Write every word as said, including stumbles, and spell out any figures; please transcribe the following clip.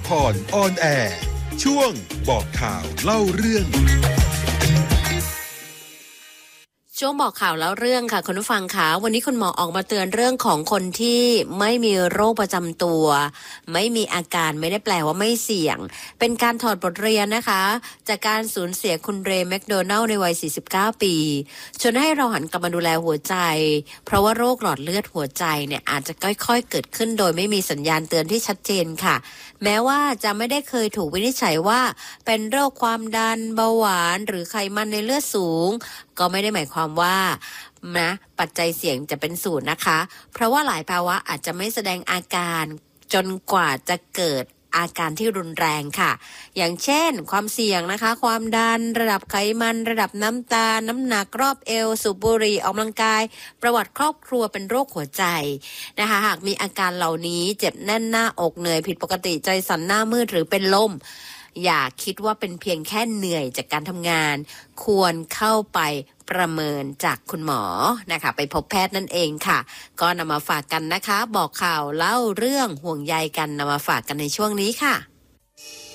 พรออนแอร์ช่วงบอกข่าวเล่าเรื่องช่วงบอกข่าวแล้วเรื่องค่ะคุณผู้ฟังคะวันนี้คุณหมอออกมาเตือนเรื่องของคนที่ไม่มีโรคประจำตัวไม่มีอาการไม่ได้แปลว่าไม่เสี่ยงเป็นการถอดบทเรียนนะคะจากการสูญเสียคุณเรย์แมคโดนัลด์ในวัยสี่สิบเก้าปีชวนให้เราหันกลับมาดูแลหัวใจเพราะว่าโรคหลอดเลือดหัวใจเนี่ยอาจจะค่อยๆเกิดขึ้นโดยไม่มีสัญญาณเตือนที่ชัดเจนค่ะแม้ว่าจะไม่ได้เคยถูกวินิจฉัยว่าเป็นโรคความดันเบาหวานหรือไขมันในเลือดสูงก็ไม่ได้หมายความว่านะปัจจัยเสี่ยงจะเป็นศูนย์นะคะเพราะว่าหลายภาวะอาจจะไม่แสดงอาการจนกว่าจะเกิดอาการที่รุนแรงค่ะอย่างเช่นความเสี่ยงนะคะความดันระดับไขมันระดับน้ำตาลน้ำหนักรอบเอวสูบบุหรี่ออกกำลังกายประวัติครอบครัวเป็นโรคหัวใจนะคะหากมีอาการเหล่านี้เจ็บแน่นหน้าอกเหนื่อยผิดปกติใจสั่นหน้ามืดหรือเป็นลมอย่าคิดว่าเป็นเพียงแค่เหนื่อยจากการทำงานควรเข้าไปประเมินจากคุณหมอนะคะไปพบแพทย์นั่นเองค่ะก็นำมาฝากกันนะคะบอกข่าวเล่าเรื่องห่วงใยกันนำมาฝากกันในช่วงนี้ค่ะ